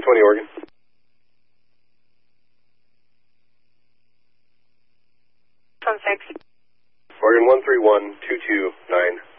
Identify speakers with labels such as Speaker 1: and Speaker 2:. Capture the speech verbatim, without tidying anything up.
Speaker 1: twenty, Oregon.
Speaker 2: Phone six.
Speaker 1: Oregon one three one two two nine.